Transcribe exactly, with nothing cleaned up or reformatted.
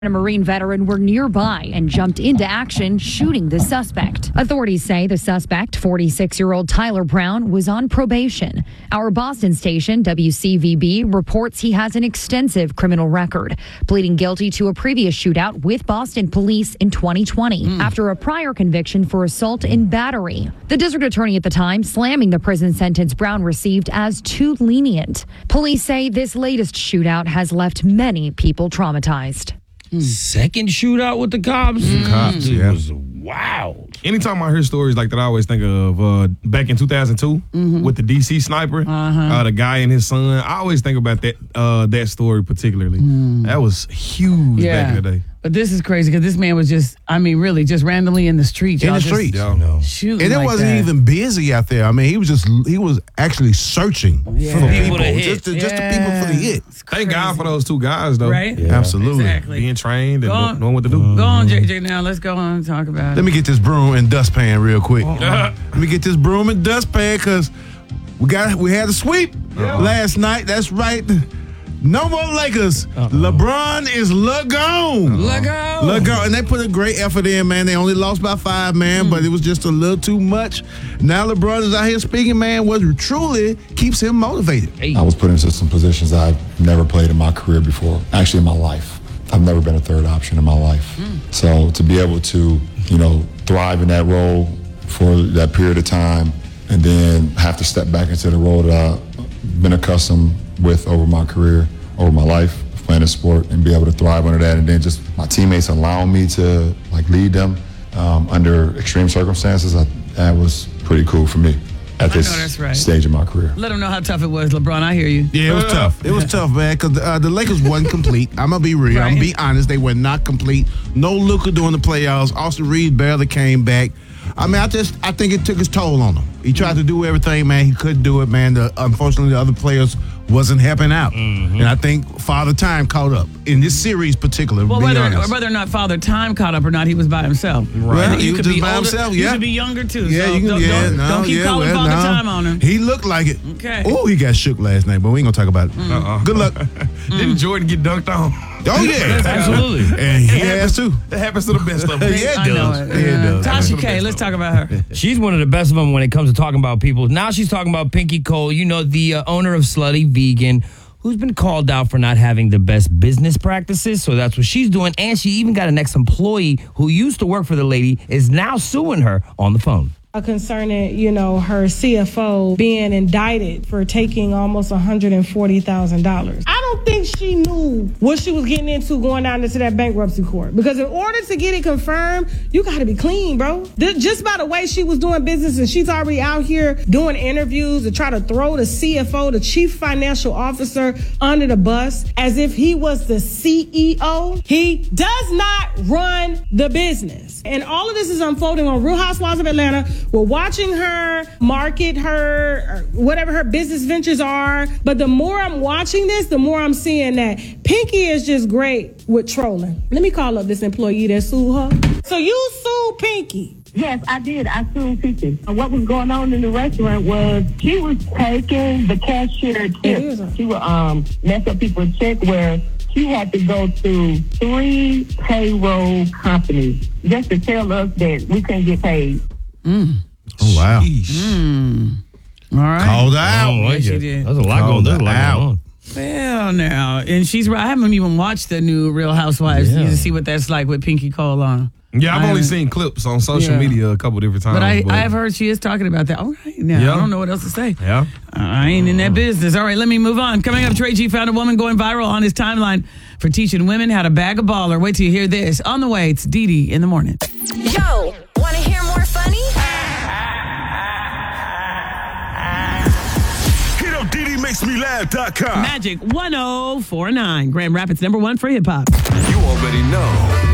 A Marine veteran were nearby and jumped into action, shooting the suspect. Authorities say the suspect, forty-six-year-old Tyler Brown, was on probation. Our Boston station, W C V B, reports he has an extensive criminal record, pleading guilty to a previous shootout with Boston police in twenty twenty mm. after a prior conviction for assault and battery. The district attorney at the time slamming the prison sentence Brown received as too lenient. Police say this latest shootout has left many people traumatized. Second shootout with the cops? The cops, it yeah. was wild. Anytime I hear stories like that, I always think of uh, back in two thousand two mm-hmm. with the D C sniper, uh-huh. uh, the guy and his son. I always think about that uh, that story particularly. Mm. That was huge yeah. back in the day. But this is crazy because this man was just, I mean, really just randomly in the street. In the street. Shooting And it like wasn't that. even busy out there. I mean, he was just, he was actually searching Yeah. for the People people. to hit. Just, the, just the people for the hit. Thank God for those two guys, though. Right? Yeah. Absolutely. Exactly. Being trained and Go on. knowing what to do. Go on, J J, now. Let's go on and talk about Let it. me get this broom and dustpan real quick. Let me get this broom and dustpan because we got we had a sweep Yeah. last night. That's right. No more Lakers. Uh-oh. LeBron is LeGone. LeGone. LeGone. And they put a great effort in, man. They only lost by five, man, mm. but it was just a little too much. Now LeBron is out here speaking, man, what truly keeps him motivated. Hey. I was put into some positions I've never played in my career before, actually in my life. I've never been a third option in my life. Mm. So to be able to, you know, thrive in that role for that period of time and then have to step back into the role that I've been accustomed with over my career, over my life, playing a sport, and be able to thrive under that. And then just my teammates allowing me to like lead them um, under extreme circumstances, I, that was pretty cool for me at this I know that's right. stage of my career. Let them know how tough it was, LeBron. I hear you. Yeah, it was tough. It was tough, man, because uh, the Lakers wasn't complete. I'm going to be real. Right. I'm going to be honest. They were not complete. No Luka during the playoffs. Austin Reeves barely came back. I mean, I just I think it took its toll on him. He tried to do everything, man. He couldn't do it, man. The, unfortunately, the other players wasn't helping out. Mm-hmm. And I think Father Time caught up in this series particular. Well, be whether, honest. whether or not Father Time caught up or not, he was by himself. Right. And He you was could just be by older, himself, You yeah. could be younger, too. Yeah, so you can, don't, yeah, don't, no, don't keep yeah, calling well, Father no. Time on him. He looked like it. Okay. Oh, he got shook last night, but we ain't going to talk about it. Uh-uh. Good luck. Didn't Jordan get dunked on? Oh, yeah. Absolutely. And he has too. That happens to the best of them. Yeah, it I know does. it. Yeah, it does. Tasha K, let's talk about her. She's one of the best of them when it comes to talking about people. Now she's talking about Pinky Cole, you know, the uh, owner of Slutty Vegan, who's been called out for not having the best business practices. So that's what she's doing. And she even got an ex-employee who used to work for the lady is now suing her on the phone. Concerning, you know, her C F O being indicted for taking almost one hundred forty thousand dollars. I don't think she knew what she was getting into going down into that bankruptcy court. Because in order to get it confirmed, you got to be clean, bro. Just by the way she was doing business, and she's already out here doing interviews to try to throw the C F O, the chief financial officer, under the bus as if he was the C E O. He does not run the business. And all of this is unfolding on Real Housewives of Atlanta. We're watching her market her, whatever her business ventures are. But the more I'm watching this, the more I'm seeing that Pinky is just great with trolling. Let me call up this employee that sued her. So you sued Pinky. Yes, I did. I sued Pinky. What was going on in the restaurant was she was taking the cashier tips. She would um, mess up people's check where she had to go through three payroll companies just to tell us that we couldn't get paid. Mm. Oh, wow. Mm. All right. Called out. Oh, Yes, yeah. she did. There's a lot going, there's a lot out. going on. Well, now, and she's right. I haven't even watched the new Real Housewives Yeah. to see what that's like with Pinky Cole on. Yeah, I've I only haven't- seen clips on social Yeah. media a couple different times. But I, I have heard she is talking about that. All right, now Yeah. I don't know what else to say. Yeah. I ain't in that business. All right, let me move on. Coming up, Trey G found a woman going viral on his timeline for teaching women how to bag a baller. Wait till you hear this. On the way, it's Dee Dee in the morning. Yo, want to hear more funny? Hit up D D makes me laugh dot com. Magic one oh four nine, Grand Rapids number one for hip hop. You already know.